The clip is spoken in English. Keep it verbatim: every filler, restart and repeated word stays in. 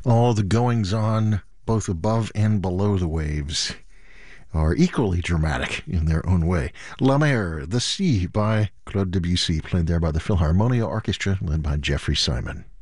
All the goings on, both above and below the waves, are equally dramatic in their own way. La Mer, The Sea by Claude Debussy, played there by the Philharmonia Orchestra, led by Jeffrey Simon.